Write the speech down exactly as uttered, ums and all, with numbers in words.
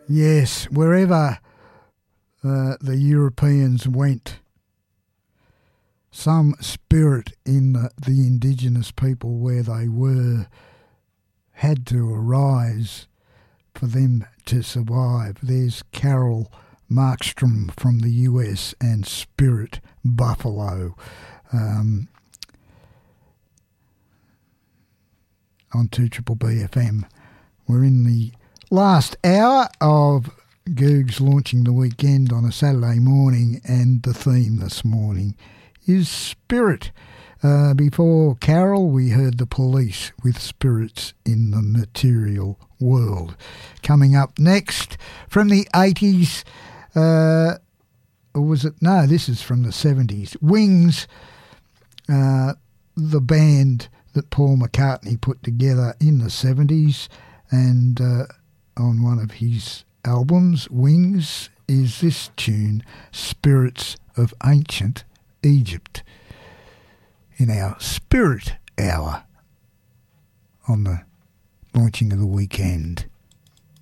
Yes, wherever uh, the Europeans went, some spirit in the, the indigenous people where they were had to arise for them to survive. There's Carol Markstrom from the U S and Spirit Buffalo um, on two B B F M. We're in the last hour of Googs Launching the Weekend on a Saturday morning, and the theme this morning is spirit. Uh, before Carol, we heard the Police with Spirits in the Material World. Coming up next, from the eighties, uh, or was it? No, this is from the seventies. Wings, uh, the band that Paul McCartney put together in the seventies, and uh, on one of his albums, Wings, is this tune, Spirits of Ancient Egypt, in our Spirit Hour on the launching of the weekend.